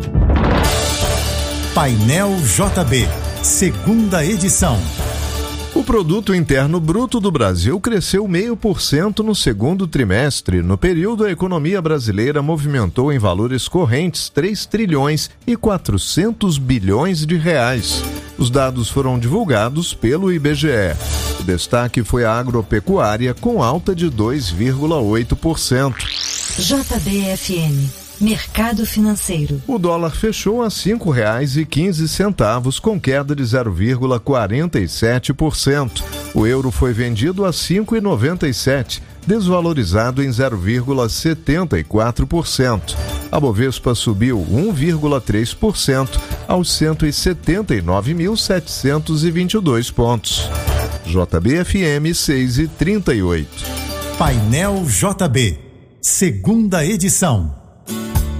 Painel JB, segunda edição. O Produto Interno Bruto do Brasil cresceu 0,5% no segundo trimestre. No período, a economia brasileira movimentou em valores correntes 3 trilhões e 400 bilhões de reais. Os dados foram divulgados pelo IBGE. O destaque foi a agropecuária, com alta de 2,8%. JBFM. Mercado financeiro. O dólar fechou a R$ 5,15, com queda de 0,47%. O euro foi vendido a R$ 5,97, desvalorizado em 0,74%. A Bovespa subiu 1,3% aos 179.722 pontos. JBFM 6,38. Painel JB, segunda edição.